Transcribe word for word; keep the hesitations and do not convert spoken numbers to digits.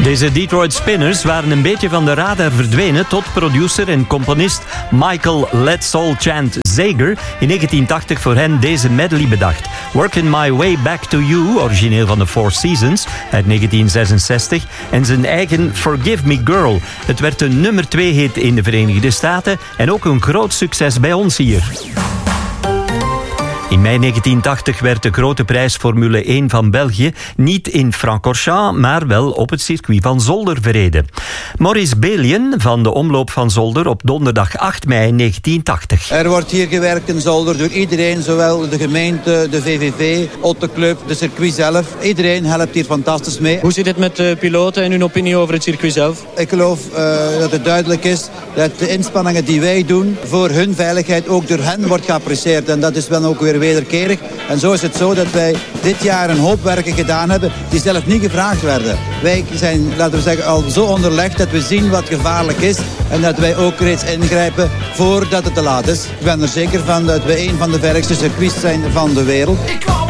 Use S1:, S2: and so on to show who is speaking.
S1: Deze Detroit Spinners waren een beetje van de radar verdwenen tot producer en componist Michael Let's All Chant Zager in negentien tachtig voor hen deze medley bedacht. Working My Way Back to You, origineel van de Four Seasons uit negentien zesenzestig, en zijn eigen Forgive Me Girl. Het werd een nummer twee hit in de Verenigde Staten en ook een groot succes bij ons hier. In mei negentien tachtig werd de grote prijs Formule één van België niet in Francorchamps, maar wel op het circuit van Zolder verreden. Maurice Belien van de Omloop van Zolder op donderdag acht mei negentien tachtig.
S2: Er wordt hier gewerkt in Zolder door iedereen, zowel de gemeente, de V V V, Autoclub, de circuit zelf. Iedereen helpt hier fantastisch mee.
S3: Hoe zit het met de piloten en hun opinie over het circuit zelf?
S2: Ik geloof uh, dat het duidelijk is dat de inspanningen die wij doen voor hun veiligheid ook door hen wordt geapprecieerd. En dat is wel ook weer wederkerig. En zo is het zo dat wij dit jaar een hoop werken gedaan hebben die zelf niet gevraagd werden. Wij zijn, laten we zeggen, al zo onderlegd dat we zien wat gevaarlijk is en dat wij ook reeds ingrijpen voordat het te laat is. Ik ben er zeker van dat we een van de veiligste circuits zijn van de wereld.